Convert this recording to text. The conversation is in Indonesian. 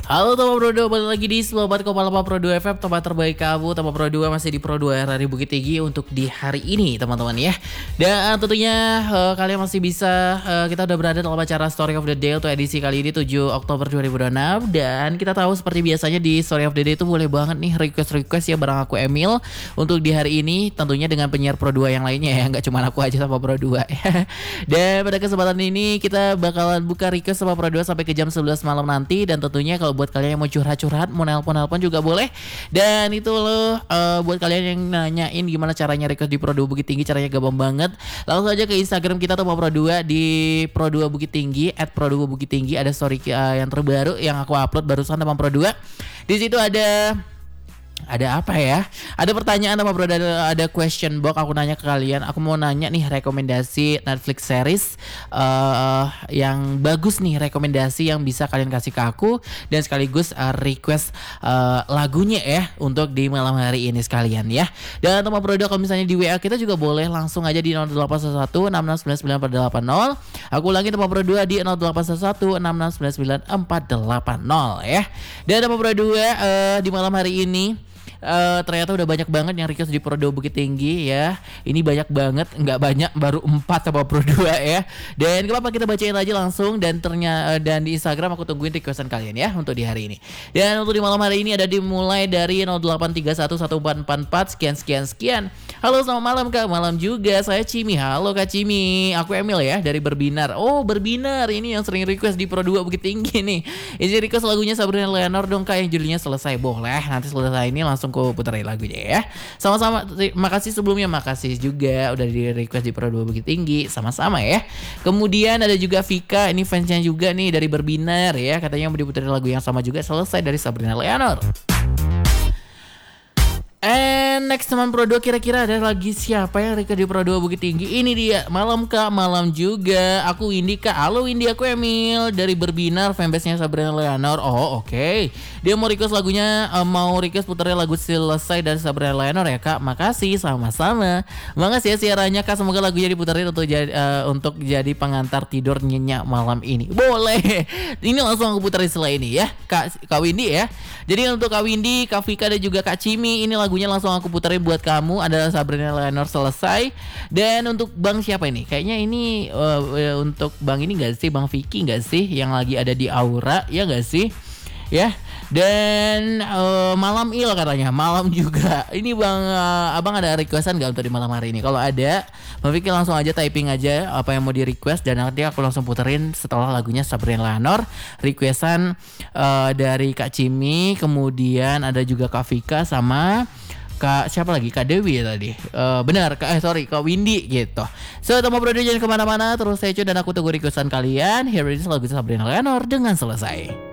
Halo Teman Pro 2, balik lagi di 94,8 Pro 2 FM, tempat terbaik kamu. Teman Pro 2 masih di Pro 2 RRI Bukit Tinggi untuk di hari ini teman-teman ya. Dan tentunya kalian masih bisa, kita udah berada dalam acara Story of the Day untuk edisi kali ini 7 Oktober 2026. Dan kita tahu seperti biasanya di Story of the Day itu boleh banget nih request-request ya bareng aku Emil. Untuk di hari ini tentunya dengan penyiar Pro 2 yang lainnya ya, nggak cuma aku aja sama Pro 2 ya. Dan pada kesempatan ini kita bakalan buka request sama Pro 2 sampai ke jam 11 malam nanti. Dan tentunya kalau buat kalian yang mau curhat-curhat, mau nelpon-nelpon juga boleh. Dan itu loh, buat kalian yang nanyain gimana caranya request di Pro 2 Bukit Tinggi, caranya gampang banget. Langsung aja ke Instagram kita tuh Pro 2 di Pro 2 Bukit Tinggi @Pro 2 Bukit Tinggi. Ada story yang terbaru yang aku upload barusan teman Pro 2. Di situ ada apa ya? Ada pertanyaan sama Bro, ada question box. Aku nanya ke kalian. Aku mau nanya nih rekomendasi Netflix series yang bagus nih, rekomendasi yang bisa kalian kasih ke aku, dan sekaligus request lagunya ya untuk di malam hari ini sekalian ya. Dan teman Bro, kalau misalnya di WA kita juga boleh langsung aja di 0811 6699 480. Aku ulangi teman Bro 2 di 0811 6699 480 ya. Dan teman Bro 2 di malam hari ini ternyata udah banyak banget yang request di Pro 2 Bukit Tinggi ya. Ini banyak banget, nggak banyak, baru 4 sama Pro 2 ya. Dan gak apa-apa, kita bacain aja langsung. Dan ternyata dan di Instagram aku tungguin requestan kalian ya untuk di hari ini. Dan untuk di malam hari ini ada dimulai dari 08311444 sekian. Halo, selamat malam Kak. Malam juga, saya Cimi. Halo Kak Cimi, aku Emil ya dari Berbinar. Oh Berbinar, ini yang sering request di Pro 2 Bukit Tinggi nih. Ini request lagunya Sabrina Leonor dong Kak, yang judulnya Selesai. Boleh, nanti selesai ini langsung aku puterin lagunya ya. Sama-sama, makasih sebelumnya, makasih juga udah di request di Pro 2 Bukit Tinggi. Sama-sama ya. Kemudian ada juga Vika, ini fansnya juga nih dari Berbinar ya. Katanya mau diputerin lagu yang sama juga, Selesai dari Sabrina Leonor. And next teman Pro 2, kira-kira ada lagi siapa yang request di Pro 2 Bukit Tinggi? Ini dia, malam Kak, malam juga. Aku Windy Kak. Halo Windy, aku Emil dari Berbinar, fanbase-nya Sabrina Leonor. Oh oke. Dia mau request lagunya, mau request putarnya lagu Selesai dari Sabrina Leonor ya Kak. Makasih, sama-sama. Makasih ya siarannya Kak, semoga lagunya diputerin untuk jadi pengantar tidur nyenyak malam ini. Boleh. Ini langsung aku puterin setelah ini ya Kak Windy ya. Jadi untuk Kak Windy, Kak Vika dan juga Kak Cimi, ini lagunya langsung aku puterin buat kamu, adalah Sabrina Leonor, Selesai. Dan untuk Bang siapa ini? Kayaknya ini untuk Bang ini gak sih? Bang Vicky gak sih? Yang lagi ada di Aura, ya gak sih? Ya. Dan Malam Il katanya, malam juga. Ini Bang, abang ada requestan gak untuk di malam hari ini? Kalau ada, Bang Vicky langsung aja typing aja apa yang mau di request, dan nanti aku langsung puterin setelah lagunya Sabrina Leonor. Requestan dari Kak Cimi, kemudian ada juga Kak Vika sama Kak siapa lagi? Kak Dewi ya tadi. Benar, Kak Windy gitu. So, teman Bro, jangan kemana-mana, terus stay tune dan aku tunggu requestan kalian. Here it is lagu Sabrina Leonor dengan Selesai.